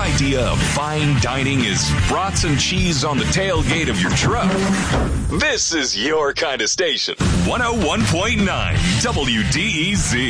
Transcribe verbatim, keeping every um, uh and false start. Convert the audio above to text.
idea of fine dining is brats and cheese on the tailgate of your truck, this is your kind of station. one oh one point nine W D E Z.